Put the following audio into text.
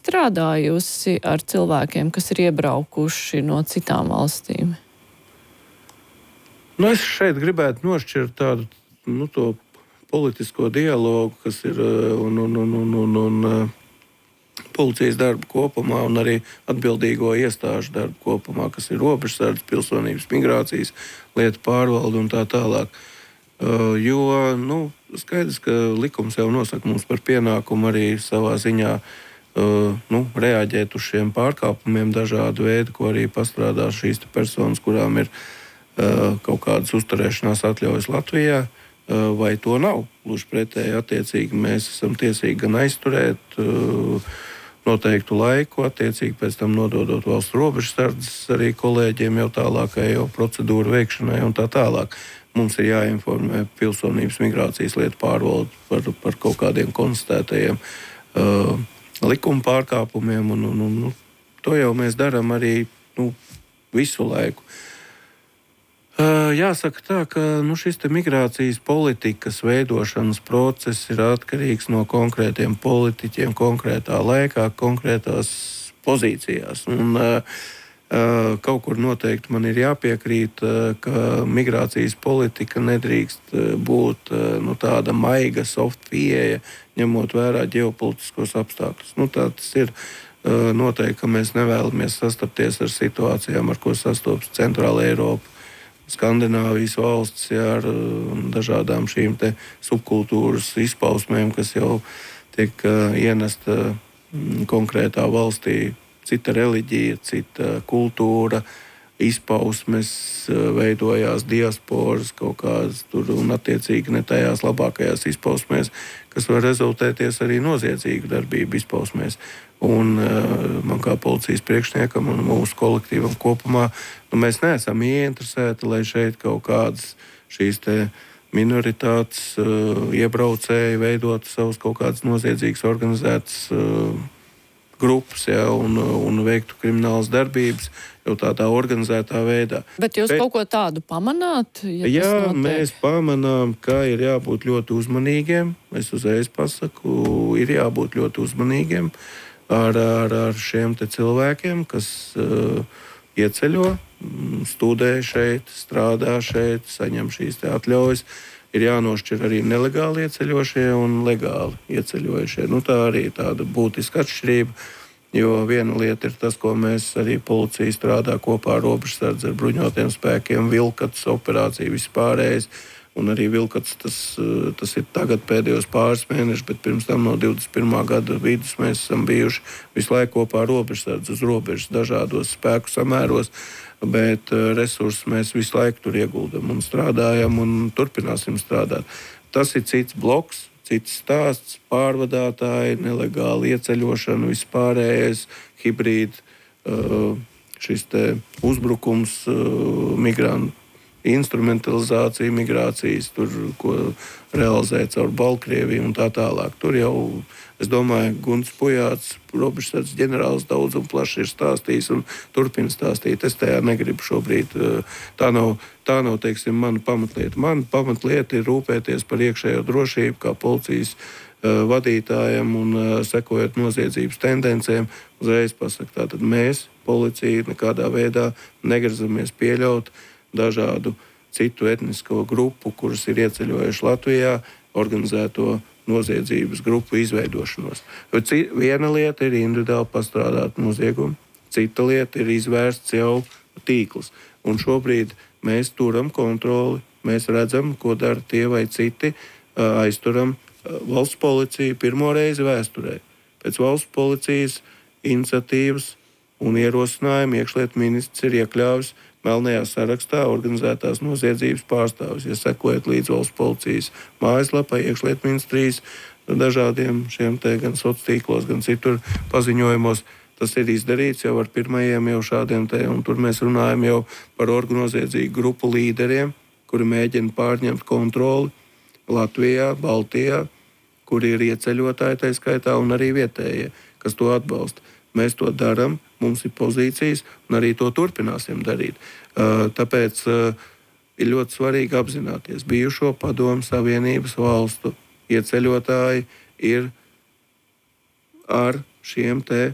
strādājusi ar cilvēkiem, kas ir iebraukuši no citām valstīm? Es šeit gribētu nošķirt tādu to politisko dialogu, kas ir un policijas darbu kopumā, un arī atbildīgo iestāžu darbu kopumā, kas ir robežsardze, pilsonības, migrācijas lietu pārvalde un tā tālāk. Jo skaidrs, ka likums jau nosaka mums par pienākumu arī savā ziņā reaģēt uz šiem pārkāpumiem dažādu veidu, ko arī pastrādā šīs personas, kurām ir kaut kādas uzturēšanās atļaujas Latvijā, vai to nav. Gluži pretēji, attiecīgi mēs esam tiesīgi gan aizturēt noteiktu laiku, attiecīgi pēc tam nododot valsts robežsardzes arī kolēģiem jau tālākai procedūru veikšanai un tā tālāk. Mums ir jāinformē pilsonības migrācijas lietu pārvalde par kaut kādiem konstatētajiem likuma pārkāpumiem, un to jau mēs darām arī visu laiku. Jāsaka tā, ka šis migrācijas politikas veidošanas process ir atkarīgs no konkrētiem politiķiem, konkrētā laikā, konkrētās pozīcijās. Kaut kur noteikti man ir jāpiekrīt, ka migrācijas politika nedrīkst būt tāda maiga, soft pieeja, ņemot vērā ģeopolitiskos apstākļus. Tā tas ir. Noteikti, ka mēs nevēlamies sastapties ar situācijām, ar ko sastopas Centrāla Eiropa, Skandināvijas valstis, ar dažādām šīm subkultūras izpausmēm, kas jau tiek ienesta konkrētā valstī. Cita reliģija, cita kultūra, izpausmes, veidojās diasporas kaut kādas tur un attiecīgi ne tajās labākajās izpausmēs, kas var rezultēties arī noziedzīgu darbību izpausmēs. Un man kā policijas priekšniekam un mūsu kolektīvam kopumā, mēs neesam ieinteresēti, lai šeit kaut kādas šīs minoritātes iebraucēji veidotu savus kaut kādas noziedzīgas organizētas grupas, un veiktu kriminālas darbības jau tādā organizētā veidā. Bet jūs kaut ko tādu pamanāt? Jā, mēs pamanām, ka ir jābūt ļoti uzmanīgiem. Es uzreiz pasaku, ir jābūt ļoti uzmanīgiem ar šiem cilvēkiem, kas ieceļo, studē šeit, strādā šeit, saņem šīs atļaujas. Ir jānošķir arī nelegāli ieceļošie un legāli ieceļojušie. Tā arī ir tāda būtiska atšķirība, jo viena lieta ir tas, ko mēs arī policija strādā kopā ar robežsardzi, ar bruņotiem spēkiem, Vilkats operācija vispārējais. Un arī Vilkats tas ir tagad pēdējos pāris mēnešus, bet pirms tam no 21. gada vidus mēs esam bijuši visu laiku kopā ar robežsardzi uz robežas dažādos spēku samēros, bet resursus mēs visu laiku tur ieguldam un strādājam un turpināsim strādāt. Tas ir cits bloks, cits stāsts, pārvadātāji, nelegāli ieceļošana, vispārējais, hibrīd, šis uzbrukums, migrantu instrumentalizācija, migrācijas, tur, ko realizē caur Baltkrieviju un tā tālāk. Tur jau, es domāju, Gunts Pujāts, robežsardzes ģenerālis, daudz un plaši ir stāstījis un turpina stāstīt. Es tajā negribu šobrīd. Tā nav, teiksim, mana pamatlieta. Mana pamatlieta ir rūpēties par iekšējo drošību kā policijas vadītājiem un sekojot noziedzības tendencēm. Uzreiz pasaka, tātad mēs, policija, nekādā veidā negrazamies pieļaut dažādu citu etnisko grupu, kuras ir ieceļojuši Latvijā, organizēto noziedzības grupu izveidošanos. Viena lieta ir individuāli pastrādāt noziegumu, cita lieta ir izvērsts jau tīkls. Un šobrīd mēs turam kontroli, mēs redzam, ko dara tie vai citi, aizturam valsts policiju pirmo reizi vēsturē. Pēc valsts policijas iniciatīvas un ierosinājuma iekšlietu ministrs ir iekļāvis melnajā sarakstā organizētās noziedzības pārstāvis. Ja sekojat līdz valsts policijas mājaslapai, iekšlietu ministrijas dažādiem šiem gan sociālos tīklos, gan citur paziņojumos, tas ir izdarīts jau ar pirmajiem jau šādiem un tur mēs runājam jau par organizētzīgu grupu līderiem, kuri mēģina pārņemt kontroli Latvijā, Baltijā, kuri ir ieceļotāji tā skaitā un arī vietējie, kas to atbalsta. Mēs to darām, mums ir pozīcijas un arī to turpināsim darīt. Tāpēc ir ļoti svarīgi apzināties, bijušo padomu savienības valstu ieceļotāji ir ar šiem